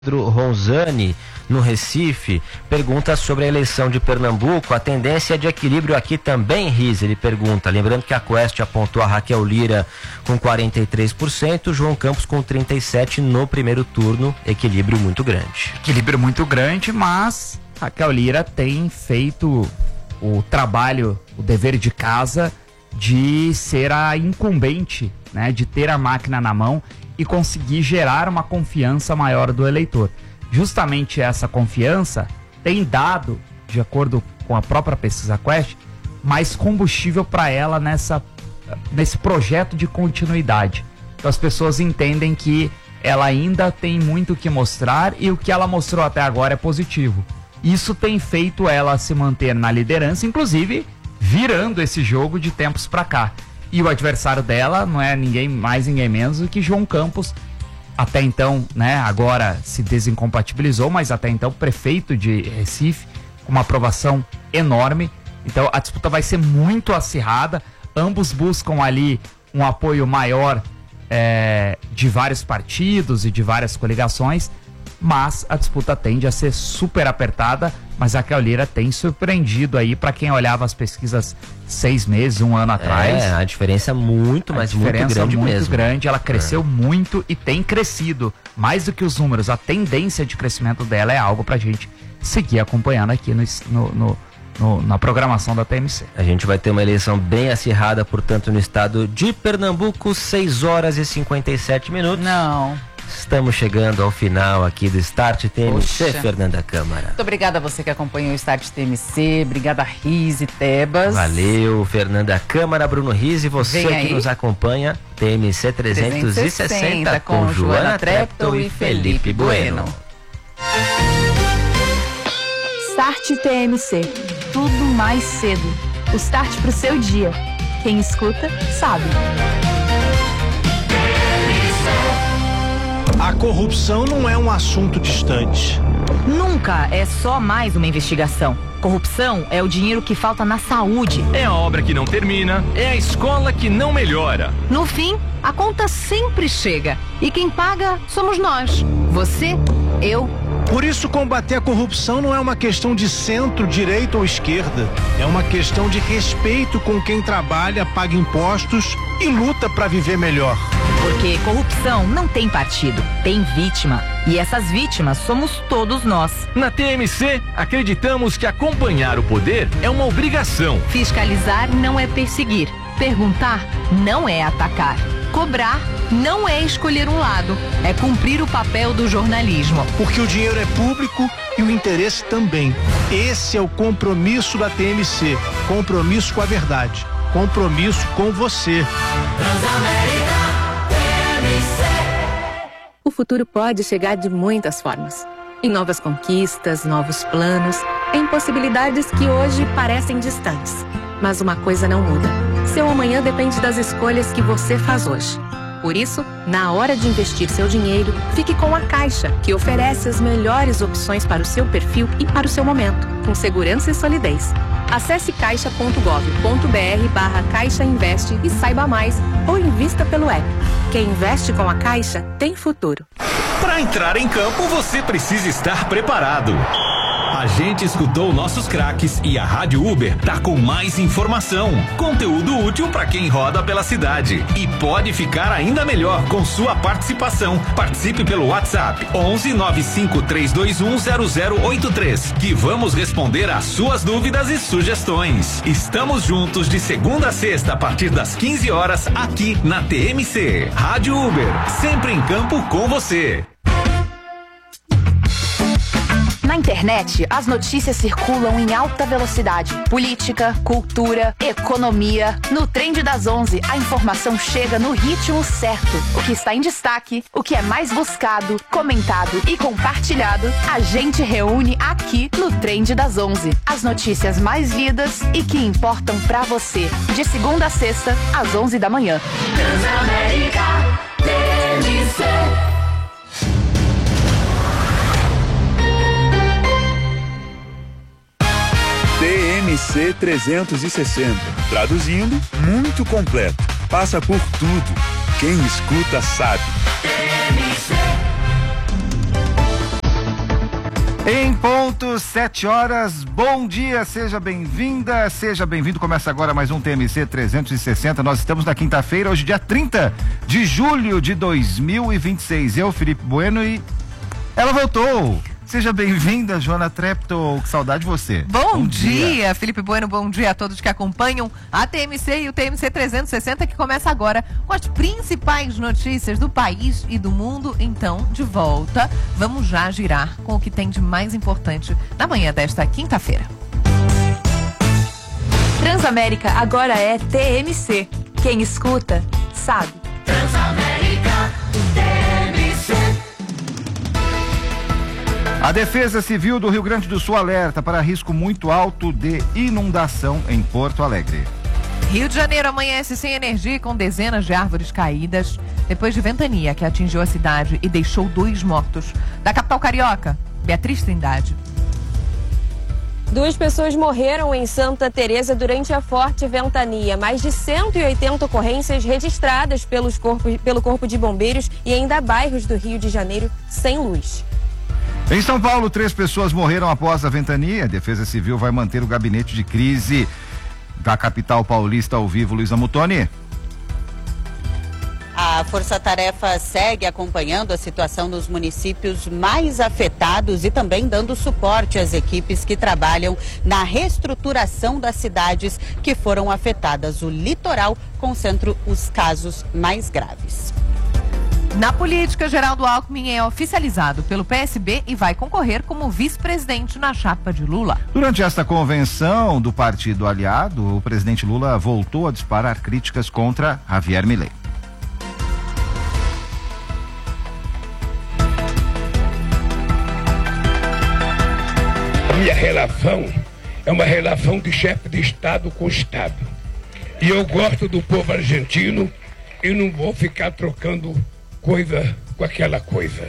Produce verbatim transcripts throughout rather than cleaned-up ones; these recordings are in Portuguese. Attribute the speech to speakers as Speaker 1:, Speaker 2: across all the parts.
Speaker 1: Ronzani, no Recife, pergunta sobre a eleição de Pernambuco. A tendência é de equilíbrio aqui também, Riz? Ele pergunta, lembrando que a Quest apontou a Raquel Lira com quarenta e três por cento, João Campos com trinta e sete por cento no primeiro turno, equilíbrio muito grande.
Speaker 2: Equilíbrio muito grande, mas Raquel Lira tem feito o trabalho, o dever de casa de ser a incumbente, né, de ter a máquina na mão e conseguir gerar uma confiança maior do eleitor. Justamente essa confiança tem dado, de acordo com a própria pesquisa Quest, mais combustível para ela nessa, nesse projeto de continuidade. Então as pessoas entendem que ela ainda tem muito o que mostrar e o que ela mostrou até agora é positivo. Isso tem feito ela se manter na liderança, inclusive virando esse jogo de tempos para cá. E o adversário dela não é ninguém mais, ninguém menos do que João Campos. Até então, né, agora se desincompatibilizou, mas até então prefeito de Recife, com uma aprovação enorme. Então a disputa vai ser muito acirrada. Ambos buscam ali um apoio maior é, de vários partidos e de várias coligações, mas a disputa tende a ser super apertada. Mas a Raquel Lira tem surpreendido aí para quem olhava as pesquisas seis meses, um ano atrás.
Speaker 1: É, a diferença muito, mas muito grande mesmo.
Speaker 2: muito grande, ela cresceu é. muito e tem crescido, mais do que os números. A tendência de crescimento dela é algo pra gente seguir acompanhando aqui no, no, no, no, na programação da T M C.
Speaker 1: A gente vai ter uma eleição bem acirrada, portanto, no estado de Pernambuco, seis horas e cinquenta e sete minutos.
Speaker 3: Não.
Speaker 1: Estamos chegando ao final aqui do Start T M C, Poxa. Fernanda Câmara.
Speaker 3: Muito obrigada a você que acompanhou o Start T M C, obrigada Riz e Tebas.
Speaker 1: Valeu, Fernanda Câmara, Bruno Riz, e você que nos acompanha, T M C trezentos e sessenta com, com Joana Treptow e Felipe Bueno.
Speaker 4: Start T M C, tudo mais cedo. O start pro seu dia. Quem escuta, sabe.
Speaker 5: A corrupção não é um assunto distante.
Speaker 6: Nunca é só mais uma investigação. Corrupção é o dinheiro que falta na saúde.
Speaker 7: É a obra que não termina, é a escola que não melhora.
Speaker 6: No fim, a conta sempre chega. E quem paga somos nós. Você, eu.
Speaker 5: Por isso, combater a corrupção não é uma questão de centro, direita ou esquerda. É uma questão de respeito com quem trabalha, paga impostos e luta para viver melhor.
Speaker 6: Porque corrupção não tem partido, tem vítima. E essas vítimas somos todos nós.
Speaker 7: Na T M C, acreditamos que acompanhar o poder é uma obrigação.
Speaker 6: Fiscalizar não é perseguir. Perguntar não é atacar. Cobrar não é escolher um lado, é cumprir o papel do jornalismo.
Speaker 5: Porque o dinheiro é público e o interesse também. Esse é o compromisso da T M C. Compromisso com a verdade. Compromisso com você.
Speaker 4: Transamérica T M C. O futuro pode chegar de muitas formas. Em novas conquistas, novos planos, em possibilidades que hoje parecem distantes. Mas uma coisa não muda. Seu amanhã depende das escolhas que você faz hoje. Por isso, na hora de investir seu dinheiro, fique com a Caixa, que oferece as melhores opções para o seu perfil e para o seu momento, com segurança e solidez. Acesse caixa ponto gov ponto br barra Caixa Investe e saiba mais, ou invista pelo app. Quem investe com a Caixa tem futuro.
Speaker 7: Para entrar em campo, você precisa estar preparado. A gente escutou nossos craques e a Rádio Uber tá com mais informação, conteúdo útil para quem roda pela cidade e pode ficar ainda melhor com sua participação. Participe pelo WhatsApp onze nove cinco três dois um zero zero oito três, que vamos responder às suas dúvidas e sugestões. Estamos juntos de segunda a sexta a partir das quinze horas aqui na T M C. Rádio Uber, sempre em campo com você.
Speaker 8: Na internet, as notícias circulam em alta velocidade. Política, cultura, economia. No Trend das onze, a informação chega no ritmo certo. O que está em destaque, o que é mais buscado, comentado e compartilhado, a gente reúne aqui no Trend das onze. As notícias mais lidas e que importam pra você. De segunda a sexta, às onze da manhã.
Speaker 4: Transamérica T M C.
Speaker 9: T M C trezentos e sessenta. Traduzindo, muito completo. Passa por tudo. Quem escuta sabe.
Speaker 10: Em ponto, sete horas, bom dia, seja bem-vinda, seja bem-vindo. Começa agora mais um T M C trezentos e sessenta. Nós estamos na quinta-feira, hoje dia trinta de julho de dois mil e vinte e seis. Eu, Felipe Bueno, e ela voltou. Seja bem-vinda, Joana Treptow, que saudade de você.
Speaker 6: Bom, bom dia. dia, Felipe Bueno, bom dia a todos que acompanham a T M C e o T M C trezentos e sessenta, que começa agora com as principais notícias do país e do mundo. Então, de volta, vamos já girar com o que tem de mais importante na manhã desta quinta-feira.
Speaker 8: Transamérica agora é T M C. Quem escuta, sabe.
Speaker 7: Transamérica, T M C.
Speaker 10: A Defesa Civil do Rio Grande do Sul alerta para risco muito alto de inundação em Porto Alegre.
Speaker 6: Rio de Janeiro amanhece sem energia, com dezenas de árvores caídas depois de ventania que atingiu a cidade e deixou dois mortos. Da capital carioca, Beatriz Trindade.
Speaker 11: Duas pessoas morreram em Santa Teresa durante a forte ventania. Mais de cento e oitenta ocorrências registradas pelos corpos, pelo Corpo de Bombeiros e ainda bairros do Rio de Janeiro sem luz.
Speaker 10: Em São Paulo, três pessoas morreram após a ventania. A Defesa Civil vai manter o gabinete de crise da capital paulista ao vivo. Luísa Mutoni.
Speaker 12: A Força Tarefa segue acompanhando a situação nos municípios mais afetados e também dando suporte às equipes que trabalham na reestruturação das cidades que foram afetadas. O litoral concentra os casos mais graves.
Speaker 6: Na política, Geraldo Alckmin é oficializado pelo P S B e vai concorrer como vice-presidente na chapa de Lula.
Speaker 10: Durante esta convenção do partido aliado, o presidente Lula voltou a disparar críticas contra Javier Milei.
Speaker 13: A minha relação é uma relação de chefe de Estado com o Estado. E eu gosto do povo argentino e não vou ficar trocando coisa com aquela coisa.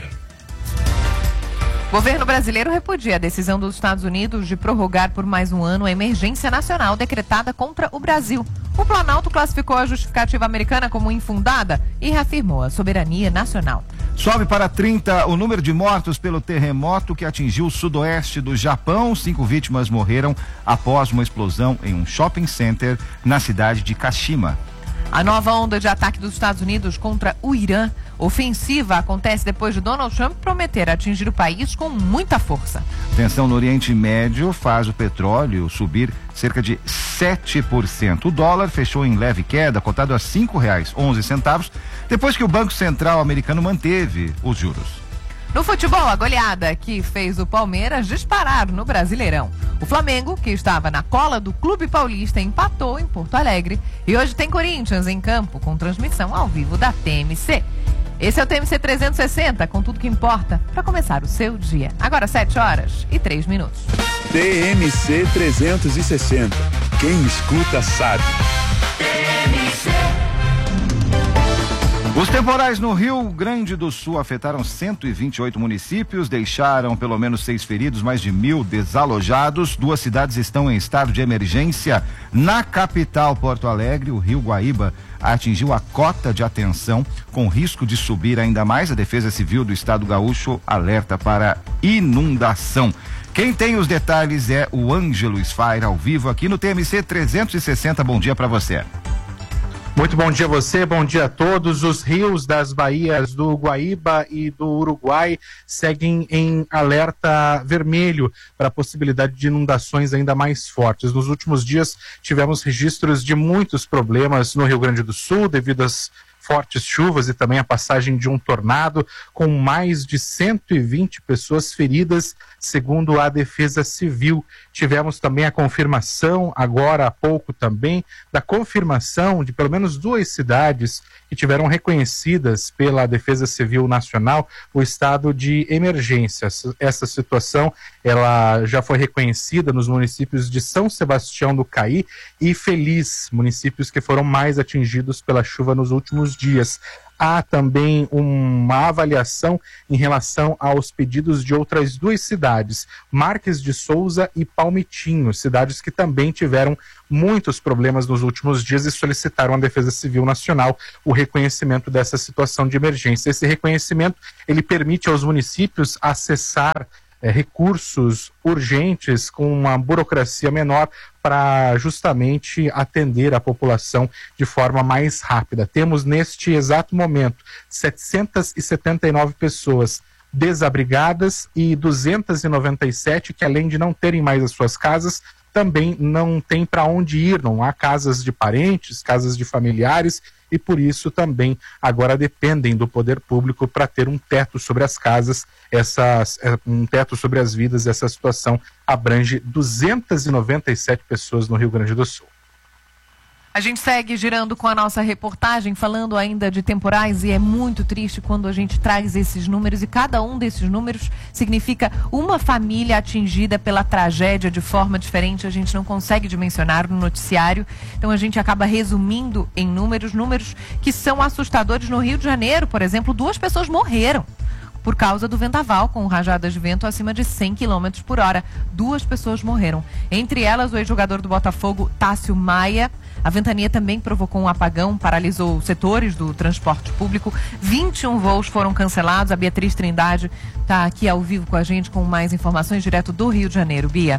Speaker 6: O governo brasileiro repudia a decisão dos Estados Unidos de prorrogar por mais um ano a emergência nacional decretada contra o Brasil. O Planalto classificou a justificativa americana como infundada e reafirmou a soberania nacional.
Speaker 10: Sobe para trinta o número de mortos pelo terremoto que atingiu o sudoeste do Japão. Cinco vítimas morreram após uma explosão em um shopping center na cidade de Kashima.
Speaker 6: A nova onda de ataque dos Estados Unidos contra o Irã ofensiva acontece depois de Donald Trump prometer atingir o país com muita força.
Speaker 10: Tensão no Oriente Médio faz o petróleo subir cerca de sete por cento. O dólar fechou em leve queda, cotado a cinco reais e onze centavos, depois que o Banco Central americano manteve os juros.
Speaker 6: No futebol, a goleada que fez o Palmeiras disparar no Brasileirão. O Flamengo, que estava na cola do Clube Paulista, empatou em Porto Alegre. E hoje tem Corinthians em campo, com transmissão ao vivo da T M C. Esse é o T M C trezentos e sessenta, com tudo que importa para começar o seu dia. Agora sete horas e três minutos.
Speaker 9: T M C trezentos e sessenta. Quem escuta sabe.
Speaker 7: T M C.
Speaker 10: Os temporais no Rio Grande do Sul afetaram cento e vinte e oito municípios, deixaram pelo menos seis feridos, mais de mil desalojados. Duas cidades estão em estado de emergência. Na capital, Porto Alegre, o Rio Guaíba atingiu a cota de atenção, com risco de subir ainda mais. A Defesa Civil do Estado Gaúcho alerta para inundação. Quem tem os detalhes é o Ângelo Sfair, ao vivo aqui no T M C trezentos e sessenta. Bom dia para você.
Speaker 14: Muito bom dia a você, bom dia a todos. Os rios das baías do Guaíba e do Uruguai seguem em alerta vermelho para a possibilidade de inundações ainda mais fortes. Nos últimos dias tivemos registros de muitos problemas no Rio Grande do Sul devido às fortes chuvas e também a passagem de um tornado, com mais de cento e vinte pessoas feridas, segundo a Defesa Civil. Tivemos também a confirmação, agora há pouco também, da confirmação de pelo menos duas cidades que tiveram reconhecidas pela Defesa Civil Nacional o estado de emergência. Essa situação, ela já foi reconhecida nos municípios de São Sebastião do Caí e Feliz, municípios que foram mais atingidos pela chuva nos últimos dias. Há também uma avaliação em relação aos pedidos de outras duas cidades, Marques de Souza e Palmitinho, cidades que também tiveram muitos problemas nos últimos dias e solicitaram à Defesa Civil Nacional o reconhecimento dessa situação de emergência. Esse reconhecimento, ele permite aos municípios acessar é, recursos urgentes com uma burocracia menor para justamente atender a população de forma mais rápida. Temos neste exato momento setecentas e setenta e nove pessoas desabrigadas e duzentas e noventa e sete que, além de não terem mais as suas casas, também não tem para onde ir, não há casas de parentes, casas de familiares, e por isso também agora dependem do poder público para ter um teto sobre as casas, essas, um teto sobre as vidas. Essa situação abrange duzentas e noventa e sete pessoas no Rio Grande do Sul.
Speaker 6: A gente segue girando com a nossa reportagem, falando ainda de temporais, e é muito triste quando a gente traz esses números, e cada um desses números significa uma família atingida pela tragédia de forma diferente. A gente não consegue dimensionar no noticiário, então a gente acaba resumindo em números, números que são assustadores. No Rio de Janeiro, por exemplo, duas pessoas morreram por causa do vendaval, com rajadas de vento acima de cem quilômetros por hora. Duas pessoas morreram. Entre elas, o ex-jogador do Botafogo, Tássio Maia. A ventania também provocou um apagão, paralisou setores do transporte público. vinte e um voos foram cancelados. A Beatriz Trindade está aqui ao vivo com a gente com mais informações direto do Rio de Janeiro. Bia.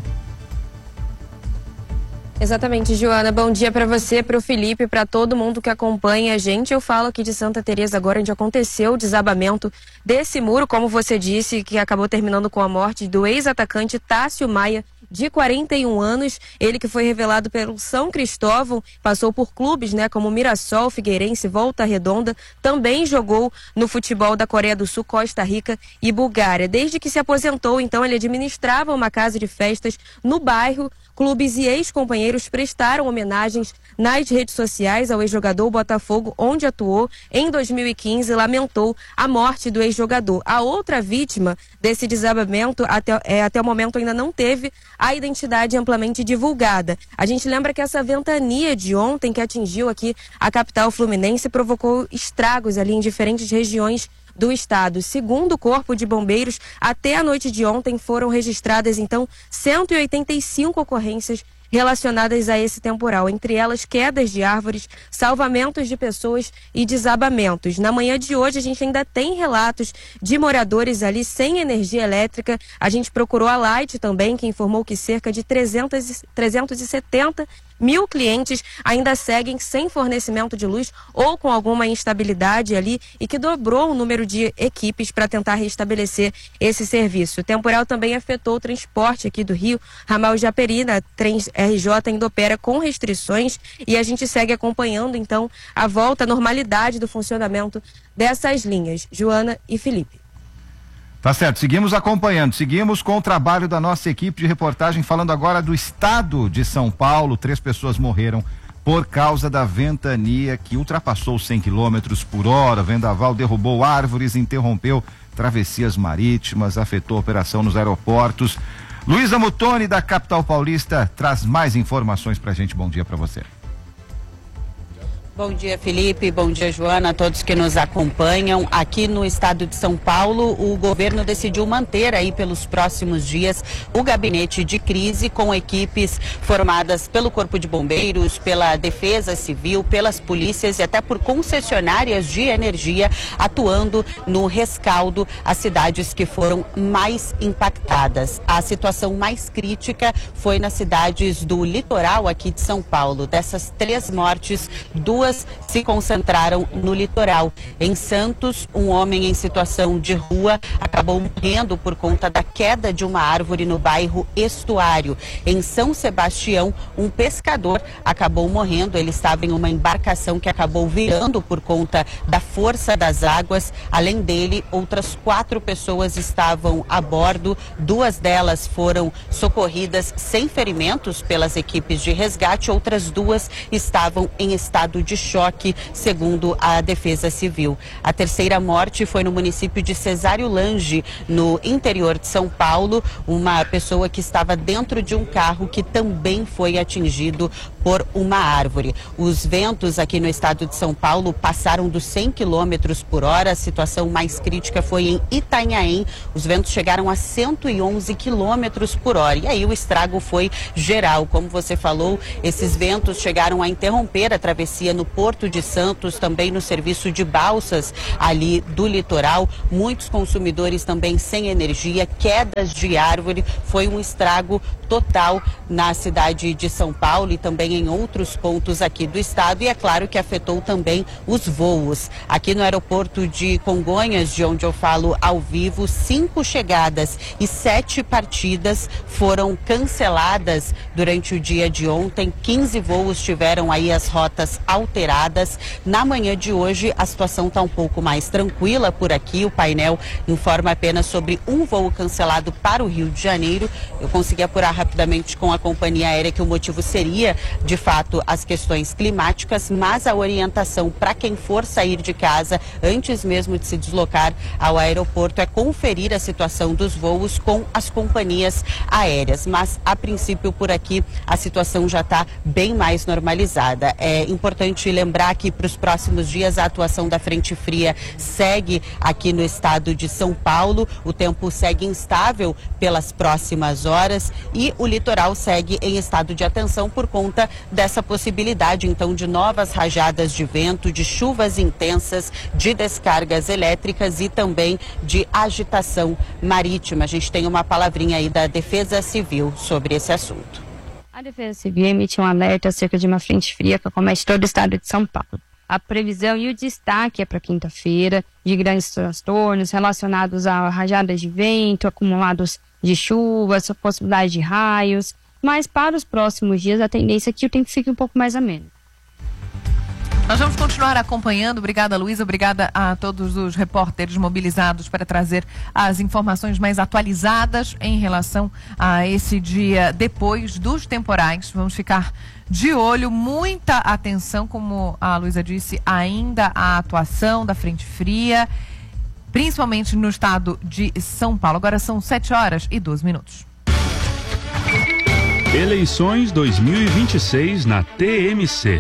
Speaker 11: Exatamente, Joana. Bom dia para você, para o Felipe, para todo mundo que acompanha a gente. Eu falo aqui de Santa Teresa agora, onde aconteceu o desabamento desse muro, como você disse, que acabou terminando com a morte do ex-atacante Tássio Maia, de quarenta e um anos, ele que foi revelado pelo São Cristóvão, passou por clubes, né, como Mirassol, Figueirense, Volta Redonda, também jogou no futebol da Coreia do Sul, Costa Rica e Bulgária. Desde que se aposentou, então, ele administrava uma casa de festas no bairro. Clubes e ex-companheiros prestaram homenagens nas redes sociais ao ex-jogador Botafogo, onde atuou em dois mil e quinze, e lamentou a morte do ex-jogador. A outra vítima desse desabamento, até, é, até o momento, ainda não teve a identidade amplamente divulgada. A gente lembra que essa ventania de ontem, que atingiu aqui a capital fluminense, provocou estragos ali em diferentes regiões do estado. Segundo o Corpo de Bombeiros, até a noite de ontem foram registradas, então, cento e oitenta e cinco ocorrências relacionadas a esse temporal, entre elas quedas de árvores, salvamentos de pessoas e desabamentos. Na manhã de hoje a gente ainda tem relatos de moradores ali sem energia elétrica. A gente procurou a Light também, que informou que cerca de trezentos e setenta mil clientes ainda seguem sem fornecimento de luz ou com alguma instabilidade ali, e que dobrou o número de equipes para tentar restabelecer esse serviço. O temporal também afetou o transporte aqui do Rio. Ramal Japeri, na Trens R J, ainda opera com restrições, e a gente segue acompanhando então a volta à normalidade do funcionamento dessas linhas. Joana e Felipe.
Speaker 10: Tá certo, seguimos acompanhando, seguimos com o trabalho da nossa equipe de reportagem, falando agora do estado de São Paulo. Três pessoas morreram por causa da ventania que ultrapassou cem quilômetros por hora. O vendaval derrubou árvores, interrompeu travessias marítimas, afetou a operação nos aeroportos. Luísa Mutoni, da capital paulista, traz mais informações pra gente. Bom dia pra você.
Speaker 12: Bom dia, Felipe. Bom dia, Joana, a todos que nos acompanham. Aqui no estado de São Paulo, o governo decidiu manter aí pelos próximos dias o gabinete de crise, com equipes formadas pelo Corpo de Bombeiros, pela Defesa Civil, pelas polícias e até por concessionárias de energia, atuando no rescaldo às cidades que foram mais impactadas. A situação mais crítica foi nas cidades do litoral aqui de São Paulo. Dessas três mortes, duas se concentraram no litoral. Em Santos, um homem em situação de rua acabou morrendo por conta da queda de uma árvore no bairro Estuário. Em São Sebastião, um pescador acabou morrendo. Ele estava em uma embarcação que acabou virando por conta da força das águas. Além dele, outras quatro pessoas estavam a bordo. Duas delas foram socorridas sem ferimentos pelas equipes de resgate. Outras duas estavam em estado de choque, segundo a Defesa Civil. A terceira morte foi no município de Cesário Lange, no interior de São Paulo. Uma pessoa que estava dentro de um carro que também foi atingido por uma árvore. Os ventos aqui no estado de São Paulo passaram dos cem quilômetros por hora. A situação mais crítica foi em Itanhaém. Os ventos chegaram a cento e onze quilômetros por hora. E aí o estrago foi geral. Como você falou, esses ventos chegaram a interromper a travessia no Porto de Santos, também no serviço de balsas ali do litoral. Muitos consumidores também sem energia, quedas de árvore. Foi um estrago total na cidade de São Paulo e também em outros pontos aqui do estado. E é claro que afetou também os voos. Aqui no aeroporto de Congonhas, de onde eu falo ao vivo, cinco chegadas e sete partidas foram canceladas durante o dia de ontem. quinze voos tiveram aí as rotas alteradas. Na manhã de hoje, a situação está um pouco mais tranquila por aqui. O painel informa apenas sobre um voo cancelado para o Rio de Janeiro. Eu consegui apurar rapidamente com a companhia aérea que o motivo seria, de fato, as questões climáticas, mas a orientação para quem for sair de casa, antes mesmo de se deslocar ao aeroporto, é conferir a situação dos voos com as companhias aéreas. Mas, a princípio, por aqui, a situação já está bem mais normalizada. É importante lembrar que para os próximos dias a atuação da frente fria segue aqui no estado de São Paulo. O tempo segue instável pelas próximas horas e o litoral segue em estado de atenção por conta dessa possibilidade, então, de novas rajadas de vento, de chuvas intensas, de descargas elétricas e também de agitação marítima. A gente tem uma palavrinha aí da Defesa Civil sobre esse assunto.
Speaker 15: A Defesa Civil emitiu um alerta acerca de uma frente fria que acomete todo o estado de São Paulo. A previsão e o destaque é para quinta-feira de grandes transtornos relacionados a rajadas de vento, acumulados de chuvas, possibilidade de raios. Mas para os próximos dias a tendência é que o tempo fique um pouco mais ameno.
Speaker 6: Nós vamos continuar acompanhando. Obrigada, Luísa. Obrigada a todos os repórteres mobilizados para trazer as informações mais atualizadas em relação a esse dia depois dos temporais. Vamos ficar de olho, muita atenção, como a Luísa disse, ainda a atuação da frente fria, principalmente no estado de São Paulo. Agora são sete horas e doze minutos.
Speaker 16: Eleições dois mil e vinte e seis na T M C.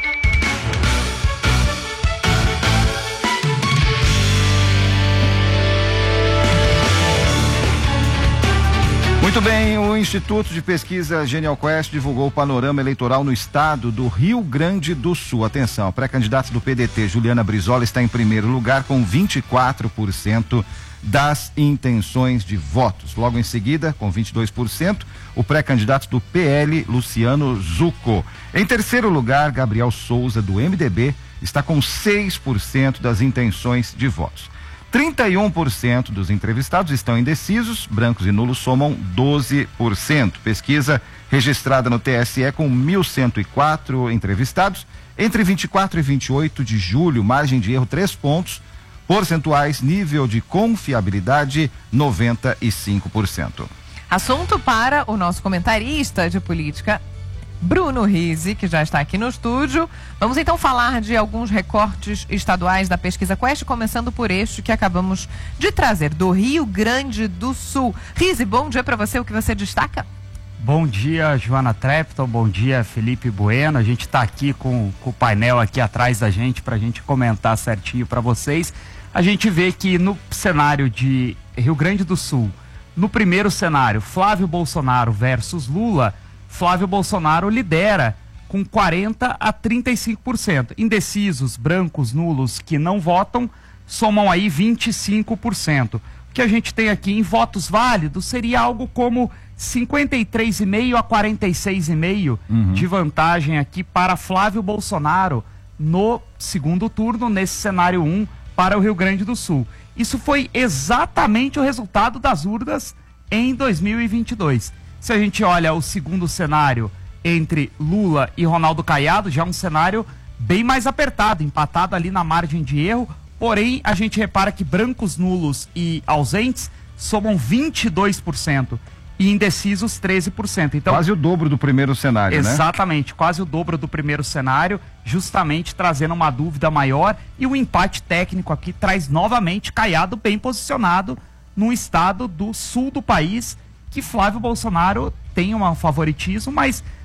Speaker 10: Muito bem, o Instituto de Pesquisa Genial Quest divulgou o panorama eleitoral no estado do Rio Grande do Sul. Atenção, a pré-candidata do P D T, Juliana Brizola, está em primeiro lugar com vinte e quatro por cento das intenções de votos. Logo em seguida, com vinte e dois por cento, o pré-candidato do P L, Luciano Zucco. Em terceiro lugar, Gabriel Souza, do M D B, está com seis por cento das intenções de votos. trinta e um por cento dos entrevistados estão indecisos, brancos e nulos somam doze por cento. Pesquisa registrada no T S E com mil cento e quatro entrevistados. Entre vinte e quatro e vinte e oito de julho, margem de erro três pontos percentuais, nível de confiabilidade noventa e cinco por cento.
Speaker 6: Assunto para o nosso comentarista de política, Bruno Rizzi, que já está aqui no estúdio. Vamos então falar de alguns recortes estaduais da pesquisa Quest, começando por este que acabamos de trazer, do Rio Grande do Sul. Rizzi, bom dia para você, o que você destaca?
Speaker 2: Bom dia, Joana Trepton, bom dia, Felipe Bueno. A gente está aqui com, com o painel aqui atrás da gente para a gente comentar certinho para vocês. A gente vê que no cenário de Rio Grande do Sul, no primeiro cenário, Flávio Bolsonaro versus Lula, Flávio Bolsonaro lidera com quarenta a trinta e cinco por cento. Indecisos, brancos, nulos que não votam, somam aí vinte e cinco por cento. O que a gente tem aqui em votos válidos seria algo como cinquenta e três vírgula cinco a quarenta e seis vírgula cinco uhum. de vantagem aqui para Flávio Bolsonaro no segundo turno, nesse cenário um, para o Rio Grande do Sul. Isso foi exatamente o resultado das urnas em dois mil e vinte e dois. Se a gente olha o segundo cenário entre Lula e Ronaldo Caiado, já é um cenário bem mais apertado, empatado ali na margem de erro, porém a gente repara que brancos, nulos e ausentes somam vinte e dois por cento e indecisos treze por cento. Então,
Speaker 10: quase o dobro do primeiro cenário,
Speaker 2: exatamente, né? Exatamente, quase o dobro do primeiro cenário, justamente trazendo uma dúvida maior, e o empate técnico aqui traz novamente Caiado bem posicionado num estado do sul do país, que Flávio Bolsonaro tem um favoritismo, mas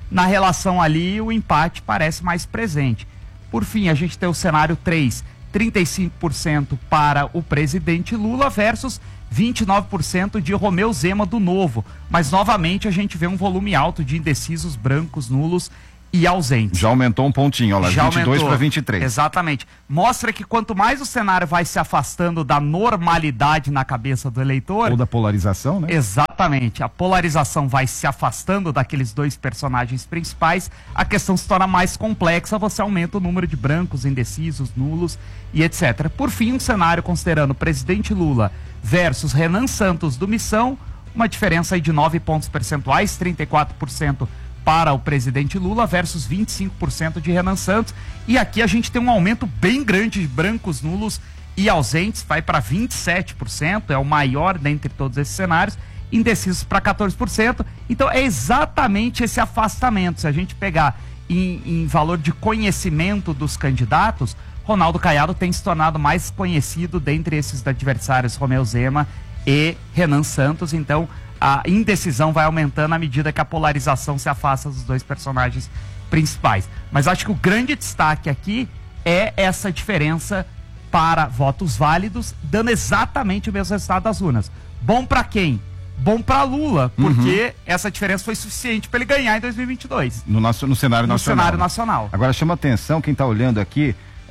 Speaker 2: na relação ali o empate parece mais presente. Por fim, a gente tem o cenário três, trinta e cinco por cento para o presidente Lula versus vinte e nove por cento de Romeu Zema do Novo. Mas novamente a gente vê um volume alto de indecisos, brancos, nulos e ausentes.
Speaker 10: Já aumentou um pontinho, olha lá,
Speaker 2: Já
Speaker 10: vinte e dois para vinte e três.
Speaker 2: Exatamente. Mostra que quanto mais o cenário vai se afastando da normalidade na cabeça do eleitor...
Speaker 10: Ou da polarização, né?
Speaker 2: Exatamente. A polarização vai se afastando daqueles dois personagens principais, a questão se torna mais complexa, você aumenta o número de brancos, indecisos, nulos e etcétera. Por fim, um cenário considerando o presidente Lula versus Renan Santos do Missão, uma diferença aí de nove pontos percentuais, trinta e quatro por cento para o presidente Lula versus vinte e cinco por cento de Renan Santos. E aqui a gente tem um aumento bem grande de brancos, nulos e ausentes, vai para vinte e sete por cento, é o maior dentre todos esses cenários, indecisos para quatorze por cento. Então é exatamente esse afastamento. Se a gente pegar em, em valor de conhecimento dos candidatos, Ronaldo Caiado tem se tornado mais conhecido dentre esses adversários, Romeu Zema e Renan Santos. Então a indecisão vai aumentando à medida que a polarização se afasta dos dois personagens principais. Mas acho que o grande destaque aqui é essa diferença para votos válidos, dando exatamente o mesmo resultado das urnas. Bom para quem? Bom para Lula, porque uhum. essa diferença foi suficiente para ele ganhar em dois mil e vinte e dois.
Speaker 10: No, nosso, no cenário
Speaker 2: no
Speaker 10: nacional.
Speaker 2: cenário nacional.
Speaker 10: Agora chama atenção quem está olhando aqui,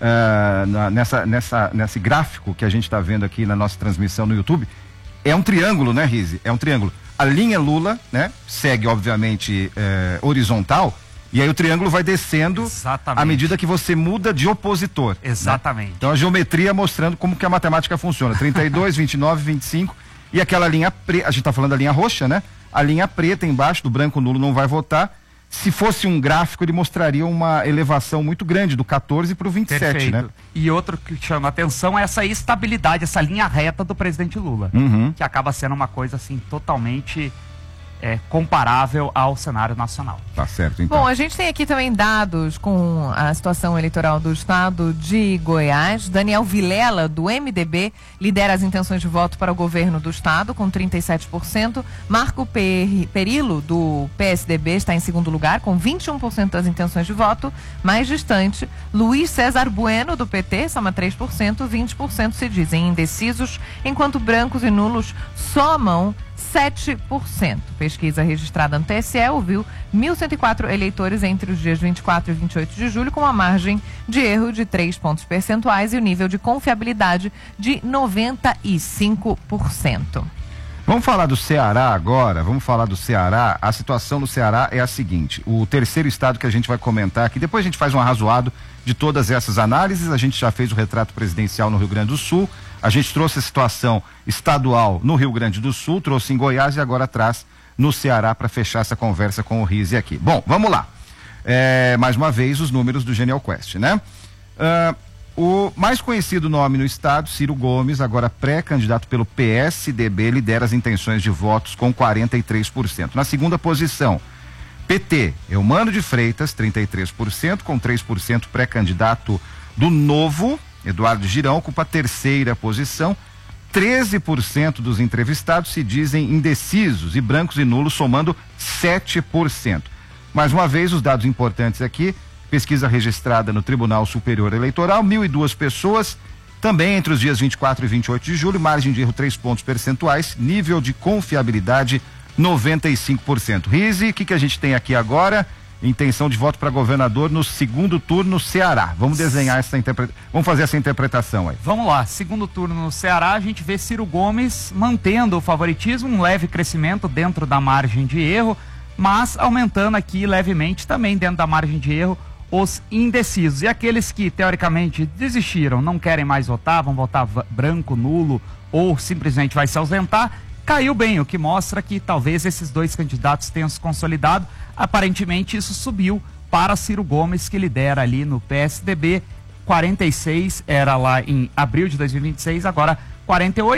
Speaker 10: uh, na, nessa, nessa, nesse gráfico que a gente está vendo aqui na nossa transmissão no YouTube. É um triângulo, né, Rizzi? É um triângulo. A linha Lula, né, segue, obviamente, é, horizontal, e aí o triângulo vai descendo Exatamente. À medida que você muda de opositor.
Speaker 2: Exatamente.
Speaker 10: Né? Então a geometria mostrando como que a matemática funciona. trinta e dois, vinte e nove, vinte e cinco, e aquela linha preta, a gente está falando da linha roxa, né? A linha preta embaixo do branco nulo não vai votar. Se fosse um gráfico, ele mostraria uma elevação muito grande, do quatorze para o vinte e sete,
Speaker 2: Perfeito.
Speaker 10: Né?
Speaker 2: E outro que chama a atenção é essa estabilidade, essa linha reta do presidente Lula,
Speaker 10: uhum.
Speaker 2: que acaba sendo uma coisa assim totalmente é, comparável ao cenário nacional.
Speaker 10: Tá certo, então.
Speaker 6: Bom, a gente tem aqui também dados com a situação eleitoral do estado de Goiás. Daniel Vilela, do M D B, lidera as intenções de voto para o governo do estado, com trinta e sete por cento. Marco Perillo, do P S D B, está em segundo lugar, com vinte e um por cento das intenções de voto. Mais distante, Luiz César Bueno, do P T, soma três por cento, vinte por cento se dizem indecisos, enquanto brancos e nulos somam sete por cento. Pesquisa registrada no T S E ouviu mil cento e quatro eleitores entre os dias vinte e quatro e vinte e oito de julho, com uma margem de erro de três pontos percentuais e o nível de confiabilidade de noventa e cinco por cento.
Speaker 10: Vamos falar do Ceará agora, vamos falar do Ceará. A situação no Ceará é a seguinte: o terceiro estado que a gente vai comentar aqui, depois a gente faz um arrazoado de todas essas análises. A gente já fez o retrato presidencial no Rio Grande do Sul, a gente trouxe a situação estadual no Rio Grande do Sul, trouxe em Goiás e agora traz no Ceará para fechar essa conversa com o Rizzi aqui. Bom, vamos lá. É, mais uma vez os números do Genial Quest, né? Uh, o mais conhecido nome no estado, Ciro Gomes, agora pré-candidato pelo P S D B, lidera as intenções de votos com quarenta e três por cento. Na segunda posição, P T, Eumano de Freitas, trinta e três por cento, com três por cento pré-candidato do Novo, Eduardo Girão, ocupa a terceira posição. treze por cento dos entrevistados se dizem indecisos e brancos e nulos somando sete por cento. Mais uma vez, os dados importantes aqui, pesquisa registrada no Tribunal Superior Eleitoral, mil e duas pessoas, também entre os dias vinte e quatro e vinte e oito de julho, margem de erro três pontos percentuais, nível de confiabilidade noventa e cinco por cento. Rizzi, o que, que a gente tem aqui agora? Intenção de voto para governador no segundo turno Ceará. Vamos desenhar essa interpretação, vamos fazer essa interpretação aí.
Speaker 2: Vamos lá, segundo turno no Ceará, a gente vê Ciro Gomes mantendo o favoritismo, um leve crescimento dentro da margem de erro, mas aumentando aqui levemente também dentro da margem de erro os indecisos. E aqueles que teoricamente desistiram, não querem mais votar, vão votar branco, nulo ou simplesmente vai se ausentar, caiu bem, o que mostra que talvez esses dois candidatos tenham se consolidado. Aparentemente isso subiu para Ciro Gomes, que lidera ali no P S D B, quarenta e seis, era lá em abril de dois mil e vinte e seis, agora quarenta e oito.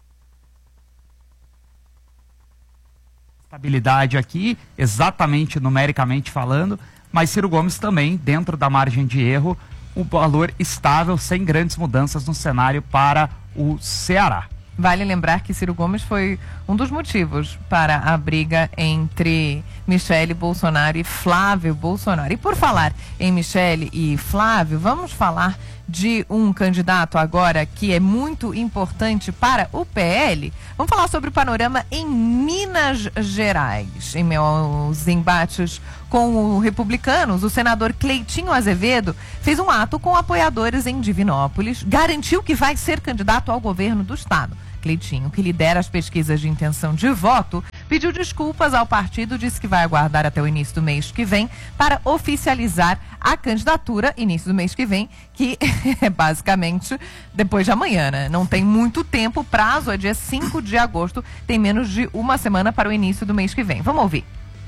Speaker 2: Estabilidade aqui, exatamente numericamente falando, mas Ciro Gomes também, dentro da margem de erro, um valor estável, sem grandes mudanças no cenário para o Ceará.
Speaker 6: Vale lembrar que Ciro Gomes foi um dos motivos para a briga entre Michele Bolsonaro e Flávio Bolsonaro. E por falar em Michele e Flávio, vamos falar de um candidato agora que é muito importante para o P L. Vamos falar sobre o panorama em Minas Gerais. Em meus embates com os republicanos, o senador Cleitinho Azevedo fez um ato com apoiadores em Divinópolis, garantiu que vai ser candidato ao governo do estado. Cleitinho, que lidera as pesquisas de intenção de voto, pediu desculpas ao partido, disse que vai aguardar até o início do mês que vem para oficializar a candidatura, início do mês que vem, que é basicamente depois de amanhã, né? Não tem muito tempo, o prazo é dia cinco de agosto, tem menos de uma semana para o início do mês que vem. Vamos ouvir.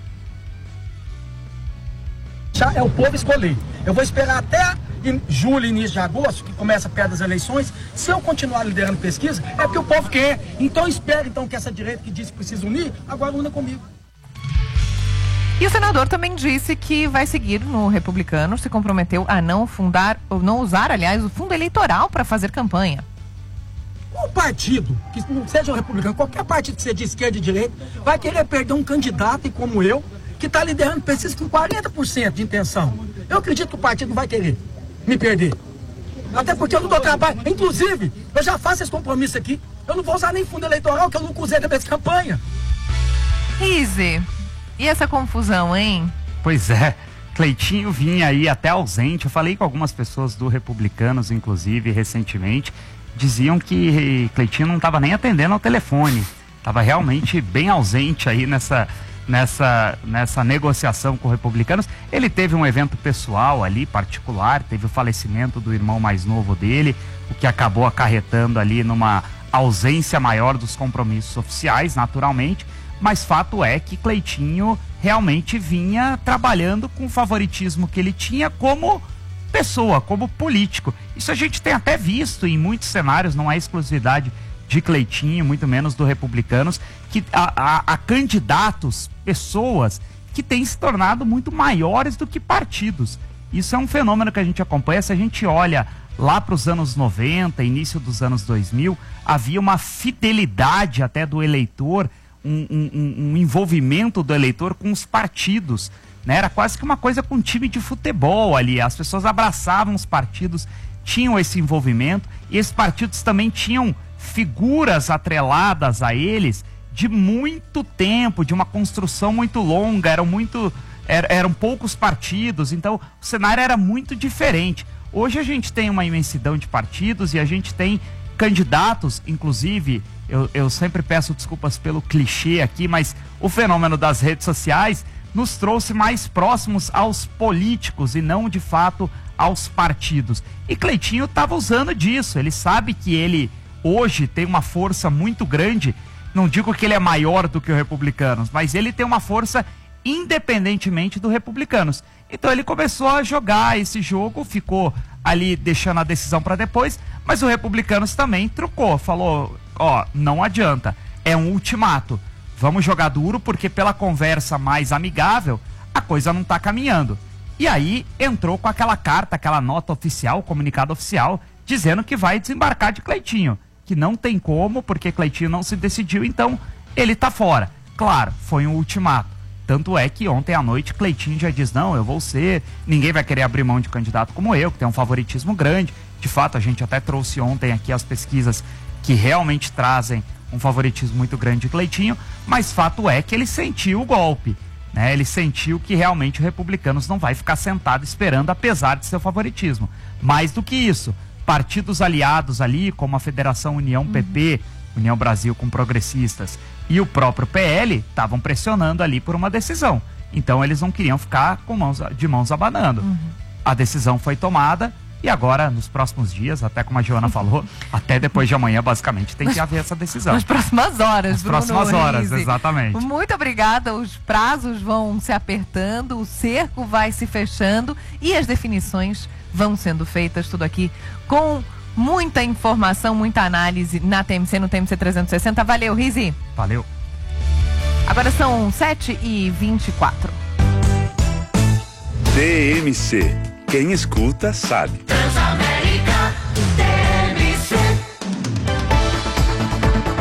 Speaker 17: É o povo escolher. Eu vou esperar até em julho, início de agosto, que começa perto das eleições. Se eu continuar liderando pesquisa, é porque o povo quer. Então espero então que essa direita que disse que precisa unir, agora una comigo.
Speaker 6: E o senador também disse que vai seguir no Republicano, se comprometeu a não fundar, ou não usar, aliás, o fundo eleitoral para fazer campanha.
Speaker 17: Qual partido, que não seja o republicano, qualquer partido que seja de esquerda e de direita, vai querer perder um candidato como eu, que está liderando pesquisa com quarenta por cento de intenção. Eu acredito que o partido não vai querer me perder. Até porque eu não dou trabalho. Inclusive, eu já faço esse compromisso aqui. Eu não vou usar nem fundo eleitoral, que eu nunca usei na minha campanha.
Speaker 6: Rise, e essa confusão, hein?
Speaker 2: Pois é, Cleitinho vinha aí até ausente. Eu falei com algumas pessoas do Republicanos, inclusive, recentemente. Diziam que Cleitinho não estava nem atendendo ao telefone. Estava realmente bem ausente aí nessa... Nessa, nessa negociação com republicanos. Ele teve um evento pessoal ali, particular, teve o falecimento do irmão mais novo dele, o que acabou acarretando ali numa ausência maior dos compromissos oficiais, naturalmente, mas fato é que Cleitinho realmente vinha trabalhando com o favoritismo que ele tinha como pessoa, como político. Isso a gente tem até visto em muitos cenários, não é exclusividade de Cleitinho, muito menos do Republicanos, que a, a, a candidatos, pessoas que têm se tornado muito maiores do que partidos. Isso é um fenômeno que a gente acompanha. Se a gente olha lá para os anos noventa, início dos anos dois mil, havia uma fidelidade até do eleitor, um, um, um envolvimento do eleitor com os partidos, né? Era quase que uma coisa com um time de futebol ali, as pessoas abraçavam os partidos, tinham esse envolvimento, e esses partidos também tinham figuras atreladas a eles de muito tempo, de uma construção muito longa, eram muito, er, eram poucos partidos, então o cenário era muito diferente. Hoje a gente tem uma imensidão de partidos e a gente tem candidatos, inclusive, eu, eu sempre peço desculpas pelo clichê aqui, mas o fenômeno das redes sociais nos trouxe mais próximos aos políticos e não, de fato, aos partidos. E Cleitinho estava usando disso, ele sabe que ele hoje tem uma força muito grande, não digo que ele é maior do que o Republicanos, mas ele tem uma força independentemente do Republicanos. Então ele começou a jogar esse jogo, ficou ali deixando a decisão para depois, mas o Republicanos também trucou, falou, ó, não adianta, é um ultimato, vamos jogar duro porque pela conversa mais amigável a coisa não tá caminhando. E aí entrou com aquela carta, aquela nota oficial, comunicado oficial, dizendo que vai desembarcar de Cleitinho, que não tem como, porque Cleitinho não se decidiu, então ele tá fora. Claro, foi um ultimato. Tanto é que ontem à noite Cleitinho já diz, não, eu vou ser, ninguém vai querer abrir mão de candidato como eu, que tem um favoritismo grande. De fato, a gente até trouxe ontem aqui as pesquisas que realmente trazem um favoritismo muito grande de Cleitinho, mas fato é que ele sentiu o golpe, né? Ele sentiu que realmente o Republicanos não vai ficar sentado esperando, apesar de seu favoritismo. Mais do que isso, partidos aliados ali, como a Federação União P P, União Brasil com progressistas, e o próprio P L, estavam pressionando ali por uma decisão. Então eles não queriam ficar com mãos, de mãos abanando. Uhum. A decisão foi tomada e agora, nos próximos dias, até como a Joana falou, até depois de amanhã, basicamente, tem que haver essa decisão.
Speaker 6: Nas próximas horas,
Speaker 2: Nas
Speaker 6: Bruno
Speaker 2: próximas horas,
Speaker 6: Rise.
Speaker 2: exatamente.
Speaker 6: Muito obrigada. Os prazos vão se apertando, o cerco vai se fechando e as definições vão sendo feitas, tudo aqui com muita informação, muita análise na T M C, no T M C trezentos e sessenta. Valeu, Rise.
Speaker 2: Valeu.
Speaker 6: Agora são sete e vinte e quatro.
Speaker 9: T M C. Quem escuta sabe.
Speaker 18: Transamérica, T M C.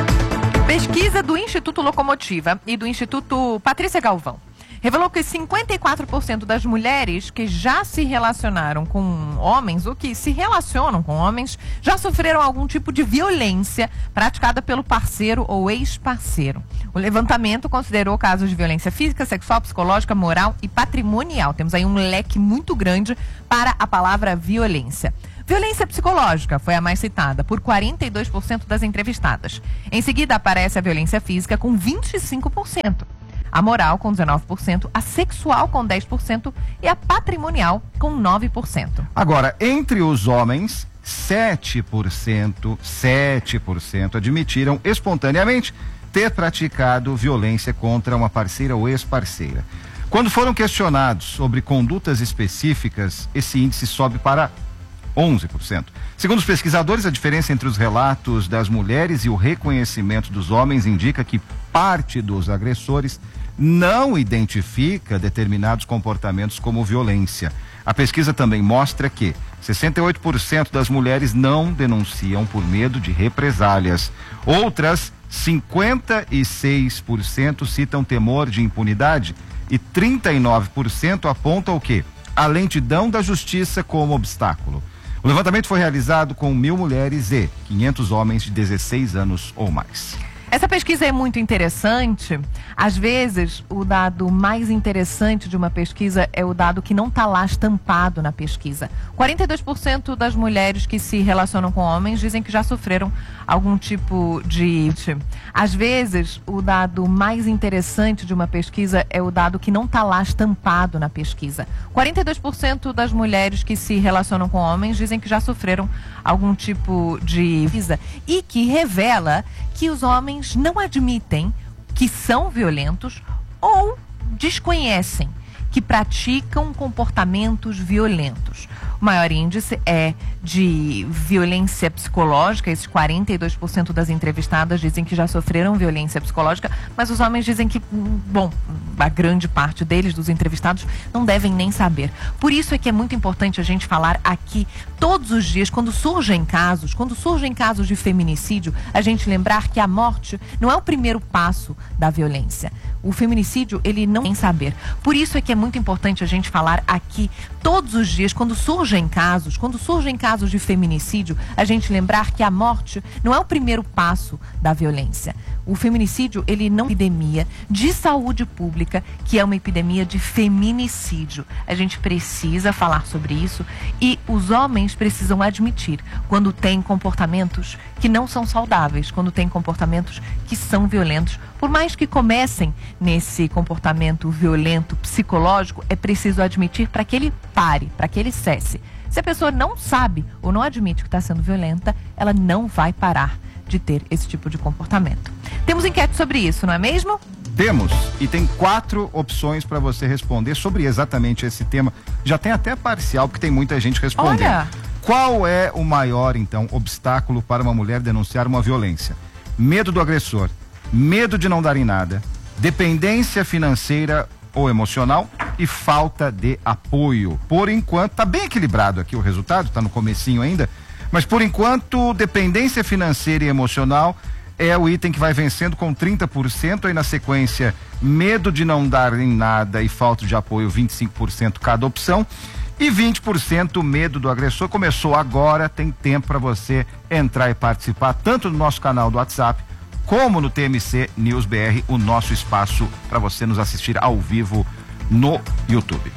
Speaker 6: Pesquisa do Instituto Locomotiva e do Instituto Patrícia Galvão revelou que cinquenta e quatro por cento das mulheres que já se relacionaram com homens ou que se relacionam com homens já sofreram algum tipo de violência praticada pelo parceiro ou ex-parceiro. O levantamento considerou casos de violência física, sexual, psicológica, moral e patrimonial. Temos aí um leque muito grande para a palavra violência. Violência psicológica foi a mais citada, por quarenta e dois por cento das entrevistadas. Em seguida aparece a violência física com vinte e cinco por cento. A moral com dezenove por cento, a sexual com dez por cento e a patrimonial com nove por cento.
Speaker 10: Agora, entre os homens, sete por cento, sete por cento admitiram espontaneamente ter praticado violência contra uma parceira ou ex-parceira. Quando foram questionados sobre condutas específicas, esse índice sobe para onze por cento. Segundo os pesquisadores, a diferença entre os relatos das mulheres e o reconhecimento dos homens indica que parte dos agressores não identifica determinados comportamentos como violência. A pesquisa também mostra que sessenta e oito por cento das mulheres não denunciam por medo de represálias. Outras cinquenta e seis por cento citam temor de impunidade e trinta e nove por cento apontam o quê? A lentidão da justiça como obstáculo. O levantamento foi realizado com mil mulheres e quinhentos homens de dezesseis anos ou mais.
Speaker 6: Essa pesquisa é muito interessante. Às vezes, o dado mais interessante de uma pesquisa é o dado que não está lá estampado na pesquisa. quarenta e dois por cento das mulheres que se relacionam com homens dizem que já sofreram algum tipo de... Às vezes, o dado mais interessante de uma pesquisa é o dado que não está lá estampado na pesquisa. quarenta e dois por cento das mulheres que se relacionam com homens dizem que já sofreram algum tipo de... E que revela que os homens não admitem que são violentos ou desconhecem que praticam comportamentos violentos. O maior índice é de violência psicológica. Esses quarenta e dois por cento das entrevistadas dizem que já sofreram violência psicológica, mas os homens dizem que, bom, a grande parte deles, dos entrevistados, não devem nem saber. Por isso é que é muito importante a gente falar aqui todos os dias, quando surgem casos, quando surgem casos de feminicídio, a gente lembrar que a morte não é o primeiro passo da violência. O feminicídio, ele não tem saber. Por isso é que é muito importante a gente falar aqui todos os dias, quando surgem casos, quando surgem casos de feminicídio, a gente lembrar que a morte não é o primeiro passo da violência. O feminicídio, ele não é uma epidemia de saúde pública, que é uma epidemia de feminicídio. A gente precisa falar sobre isso e os homens precisam admitir quando tem comportamentos que não são saudáveis, quando tem comportamentos que são violentos. Por mais que comecem nesse comportamento violento psicológico, é preciso admitir para que ele pare, para que ele cesse. Se a pessoa não sabe ou não admite que está sendo violenta, ela não vai parar de ter esse tipo de comportamento. Temos enquete sobre isso, não é mesmo?
Speaker 10: Temos, e tem quatro opções para você responder sobre exatamente esse tema. Já tem até parcial, porque tem muita gente respondendo.
Speaker 6: Olha.
Speaker 10: Qual é o maior, então, obstáculo para uma mulher denunciar uma violência? Medo do agressor, medo de não dar em nada, dependência financeira ou emocional e falta de apoio. Por enquanto, tá bem equilibrado aqui o resultado, tá no comecinho ainda, mas por enquanto, dependência financeira e emocional é o item que vai vencendo com trinta por cento, aí na sequência, medo de não dar em nada e falta de apoio, vinte e cinco por cento cada opção. E vinte por cento medo do agressor. Começou agora, tem tempo para você entrar e participar, tanto no nosso canal do WhatsApp, como no T M C News B R, o nosso espaço para você nos assistir ao vivo no YouTube.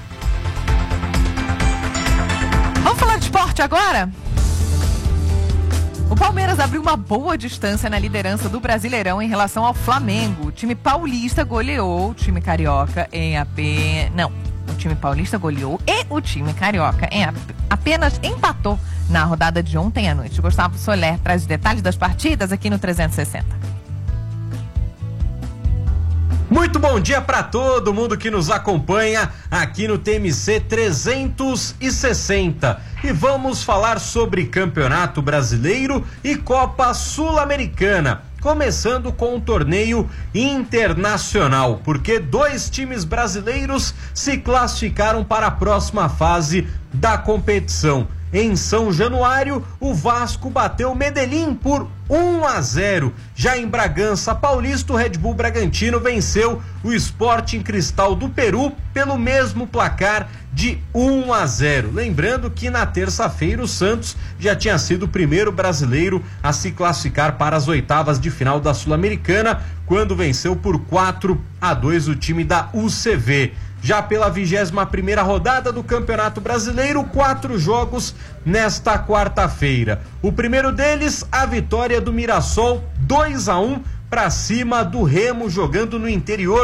Speaker 6: Vamos falar de esporte agora? O Palmeiras abriu uma boa distância na liderança do Brasileirão em relação ao Flamengo. O time paulista goleou o time carioca em apenas... Não, o time paulista goleou e o time carioca em apenas empatou na rodada de ontem à noite. Gustavo Soler traz os detalhes das partidas aqui no trezentos e sessenta.
Speaker 18: Muito bom dia para todo mundo que nos acompanha aqui no T M C trezentos e sessenta. E vamos falar sobre Campeonato Brasileiro e Copa Sul-Americana. Começando com o torneio internacional, porque dois times brasileiros se classificaram para a próxima fase da competição. Em São Januário, o Vasco bateu o Medellín por um a zero. Já em Bragança Paulista, o Red Bull Bragantino venceu o Sporting Cristal do Peru pelo mesmo placar de um a zero. Lembrando que na terça-feira o Santos já tinha sido o primeiro brasileiro a se classificar para as oitavas de final da Sul-Americana, quando venceu por quatro a dois o time da U C V. Já pela vigésima primeira rodada do Campeonato Brasileiro, quatro jogos nesta quarta-feira. O primeiro deles, a vitória do Mirassol, dois a um para cima do Remo, jogando no interior